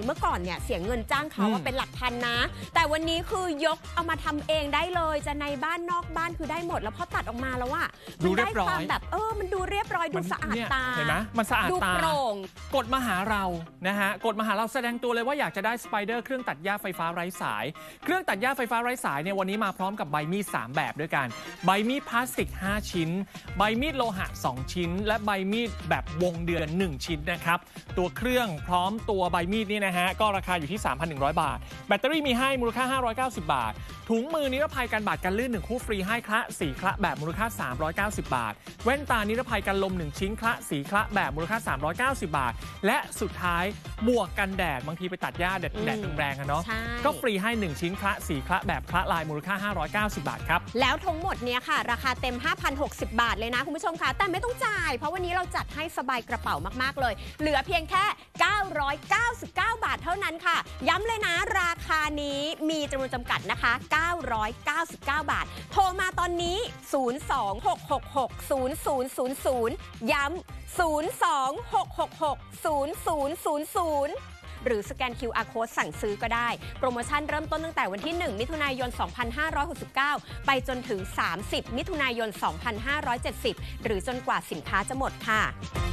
เมื่อก่อนเนี่ยเสียเงินจ้างเขาว่าเป็นหลักพันนะแต่วันนี้คือยกเอามาทำเองได้เลยจะในบ้านนอกบ้านคือได้หมดแล้วพอตัดออกมาแล้วว่ามันได้ความแบบมันดูเรียบร้อยดูสะอาดตาเห็นไหมมันสะอาดตาดูโปร่งกดมาหาเรานะฮะกดมาหาเราแสดงตัวเลยว่าอยากจะได้สไปเดอร์เครื่องตัดหญ้าไฟฟ้าไร้สายเครื่องตัดหญ้าไฟฟ้าไร้สายเนี่ยวันนี้มาพร้อมกับใบมีด3แบบด้วยกันใบมีดพลาสติก5ชิ้นใบมีดโลหะ2ชิ้นและใบมีดแบบวงเดือน1ชิ้นนะครับตัวเครื่องพร้อมตัวใบมีดนี่นะฮะก็ราคาอยู่ที่ 3,100 บาทแบตเตอรี่มีให้มูลค่า590 บาทถุงมือนิรภัยกันบาดกันลื่น1คู่ฟรีให้คละ4คละแบบมูลค่า390 บาทแว่นตานิรภัยกันลม1ชิ้นคละ4คละแบบมูลค่า390 บาทและสุดท้ายหมวกกันแดดบางทีไปตัดหญ้าแดดแรงๆกันเนาะก็ฟรีให้1ชิ้นคละ4คละแบบคละลายมูลค่า590 บาทครับแล้วทั้งหมดเนี้ยค่ะราคาเต็ม 5,060 บาทเลยนะคุณผู้ชมคะแต่ไม่ต้องจ่ายเพราะวันนี้เราจัดให้สบายกระเป๋ามากๆเลยเหลือเพียงแค่999 บาทเท่านั้นค่ะย้ำเลยนะราคานี้มีจำนวนจำกัดนะคะ999 บาทโทรมาตอนนี้026660000ย้ำ026660000หรือสแกน QR Code สั่งซื้อก็ได้โปรโมชั่นเริ่มต้นตั้งแต่วันที่1มิถุนายน2569ไปจนถึง30มิถุนายน2570หรือจนกว่าสินค้าจะหมดค่ะ